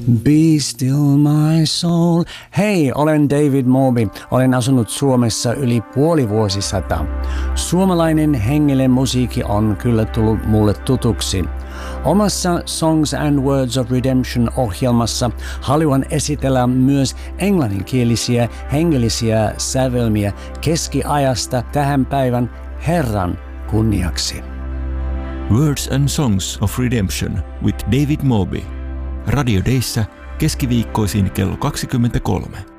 Be still my soul. Hei, olen David Moby. Olen asunut Suomessa yli puoli vuosisata. Suomalainen hengellinen musiikki on kyllä tullut mulle tutuksi. Omassa Songs and Words of Redemption -ohjelmassa haluan esitellä myös englanninkielisiä hengellisiä sävelmiä keskiajasta tähän päivän Herran kunniaksi. Words and Songs of Redemption with David Moby. Radio Dayssä keskiviikkoisin kello 23.